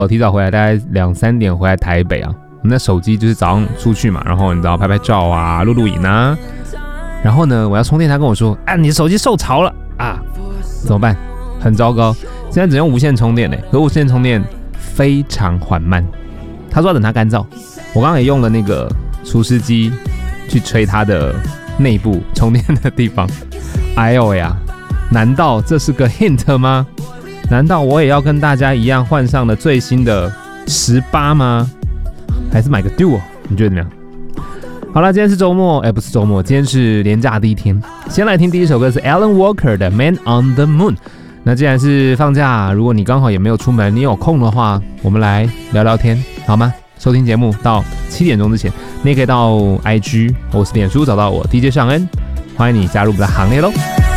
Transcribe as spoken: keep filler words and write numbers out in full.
我提早回来，大概两三点回来台北啊。我们的手机就是早上出去嘛，然后你知道拍拍照啊、录录影啊。然后呢，我要充电，他跟我说：“啊，你的手机受潮了啊，怎么办？很糟糕，现在只用无线充电嘞，可无线充电非常缓慢。”他说要等它干燥。我刚刚也用了那个除湿机去吹它的内部充电的地方。哎呦呀，难道这是个 hint 吗？难道我也要跟大家一样换上了最新的十八吗？还是买个 Duo？ 你觉得怎么样？好了，今天是周末，哎，不是周末，今天是连假第一天。先来听第一首歌是 Alan Walker 的《Man on the Moon》。那既然是放假，如果你刚好也没有出门，你有空的话，我们来聊聊天，好吗？收听节目到七点钟之前，你也可以到 I G 或是脸书找到我 D J 尚恩，欢迎你加入我们的行列喽。